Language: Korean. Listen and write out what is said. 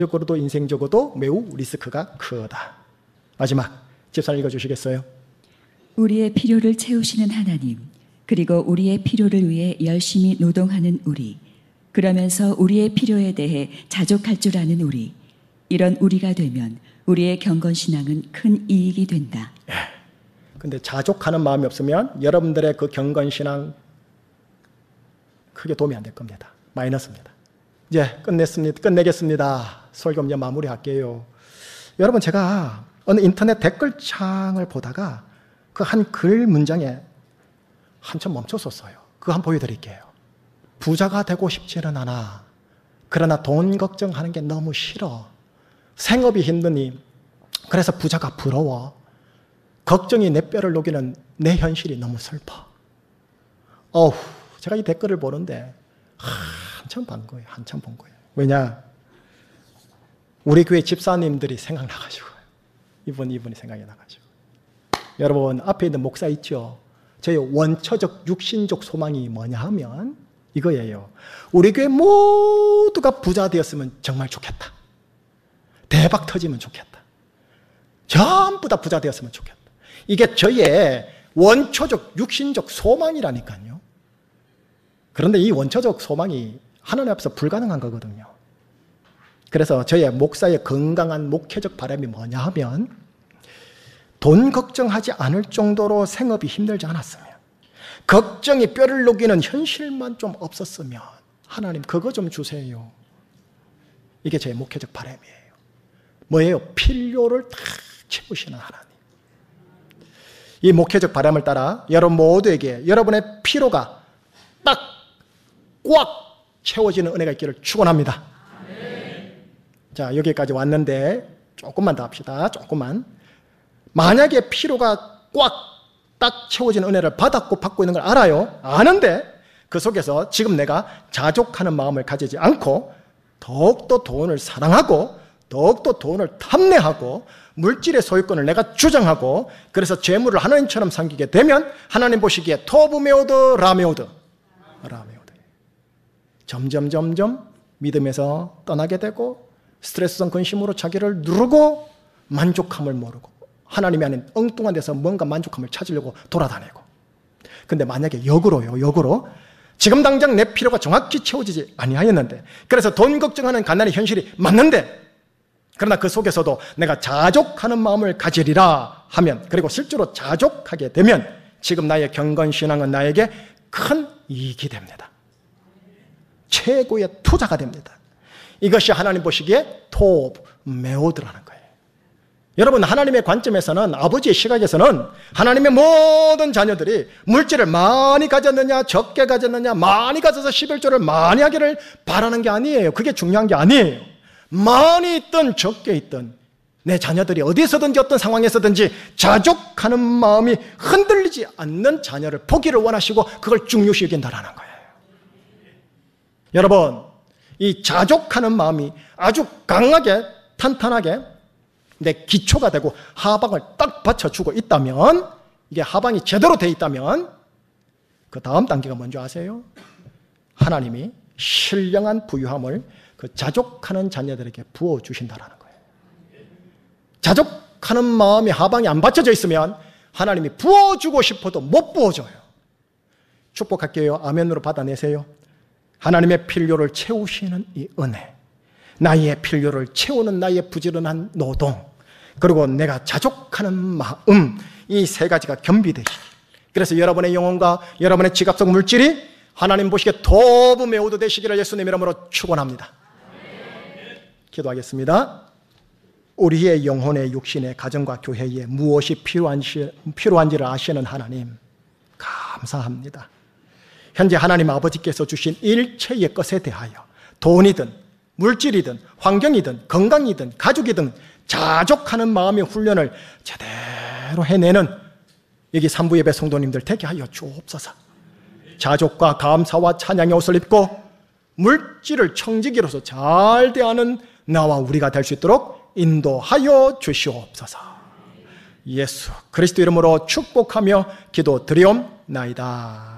적으로도 인생적으로도 매우 리스크가 크다. 마지막 집사님 읽어주시겠어요? 우리의 필요를 채우시는 하나님, 그리고 우리의 필요를 위해 열심히 노동하는 우리, 그러면서 우리의 필요에 대해 자족할 줄 아는 우리, 이런 우리가 되면 우리의 경건신앙은 큰 이익이 된다. 근데 자족하는 마음이 없으면 여러분들의 그 경건신앙 크게 도움이 안 될 겁니다. 마이너스입니다. 이제 끝내겠습니다. 설교 이제 마무리할게요. 여러분, 제가 어느 인터넷 댓글창을 보다가 그 한 글 문장에 한참 멈췄었어요. 그거 한번 보여드릴게요. 부자가 되고 싶지는 않아. 그러나 돈 걱정하는 게 너무 싫어. 생업이 힘드니 그래서 부자가 부러워. 걱정이 내 뼈를 녹이는 내 현실이 너무 슬퍼. 제가 이 댓글을 보는데 한참 본 거예요. 왜냐? 우리 교회 집사님들이 생각나가지고 이분이 생각이 나가지고. 여러분, 앞에 있는 목사 있죠? 저희 원초적 육신적 소망이 뭐냐 하면 이거예요. 우리 교회 모두가 부자 되었으면 정말 좋겠다. 대박 터지면 좋겠다. 전부 다 부자 되었으면 좋겠다. 이게 저희의 원초적 육신적 소망이라니까요. 그런데 이 원초적 소망이 하나님 앞에서 불가능한 거거든요. 그래서 저희의 목사의 건강한 목회적 바람이 뭐냐 하면 돈 걱정하지 않을 정도로 생업이 힘들지 않았으면, 걱정이 뼈를 녹이는 현실만 좀 없었으면 하나님 그거 좀 주세요. 이게 제 목회적 바람이에요. 뭐예요? 필요를 다 채우시는 하나님. 이 목회적 바람을 따라 여러분 모두에게 여러분의 필요가 딱 꽉 채워지는 은혜가 있기를 축원합니다. 자, 여기까지 왔는데 조금만 더 합시다. 조금만. 만약에 필요가 꽉 딱 채워지는 은혜를 받았고 받고 있는 걸 알아요. 아는데 그 속에서 지금 내가 자족하는 마음을 가지지 않고 더욱더 돈을 사랑하고 더욱더 돈을 탐내하고 물질의 소유권을 내가 주장하고 그래서 재물을 하나님처럼 섬기게 되면 하나님 보시기에 토브메오드 라메오드 점점 믿음에서 떠나게 되고 스트레스성 근심으로 자기를 누르고 만족함을 모르고 하나님이 아닌 엉뚱한 데서 뭔가 만족함을 찾으려고 돌아다니고. 근데 만약에 역으로 지금 당장 내 필요가 정확히 채워지지 아니하였는데 그래서 돈 걱정하는 가난의 현실이 맞는데 그러나 그 속에서도 내가 자족하는 마음을 가지리라 하면, 그리고 실제로 자족하게 되면 지금 나의 경건신앙은 나에게 큰 이익이 됩니다. 최고의 투자가 됩니다. 이것이 하나님 보시기에 토브메오드라는 거예요. 여러분, 하나님의 관점에서는, 아버지의 시각에서는 하나님의 모든 자녀들이 물질을 많이 가졌느냐 적게 가졌느냐, 많이 가져서 11조를 많이 하기를 바라는 게 아니에요. 그게 중요한 게 아니에요. 많이 있든 적게 있든 내 자녀들이 어디서든지 어떤 상황에서든지 자족하는 마음이 흔들리지 않는 자녀를 보기를 원하시고 그걸 중요시 여긴다라는 거예요. 여러분, 이 자족하는 마음이 아주 강하게 탄탄하게 내 기초가 되고 하방을 딱 받쳐주고 있다면, 이게 하방이 제대로 돼 있다면 그 다음 단계가 뭔지 아세요? 하나님이 신령한 부유함을 그 자족하는 자녀들에게 부어주신다라는 거예요. 자족하는 마음이 하방이 안 받쳐져 있으면 하나님이 부어주고 싶어도 못 부어줘요. 축복할게요. 아멘으로 받아내세요. 하나님의 필요를 채우시는 이 은혜, 나의 필요를 채우는 나의 부지런한 노동, 그리고 내가 자족하는 마음, 이 세 가지가 겸비되시기, 그래서 여러분의 영혼과 여러분의 지갑속 물질이 하나님 보시기에 토브메오드 되시기를 예수님 이름으로 축원합니다. 기도하겠습니다. 우리의 영혼의 육신의 가정과 교회에 무엇이 필요한지를 아시는 하나님 감사합니다. 현재 하나님 아버지께서 주신 일체의 것에 대하여 돈이든 물질이든 환경이든 건강이든 가족이든 자족하는 마음의 훈련을 제대로 해내는 여기 산부예배 성도님들 되게 하여 주옵소서. 자족과 감사와 찬양의 옷을 입고 물질을 청지기로서 잘 대하는 나와 우리가 될 수 있도록 인도하여 주시옵소서. 예수 그리스도 이름으로 축복하며 기도드리옵나이다.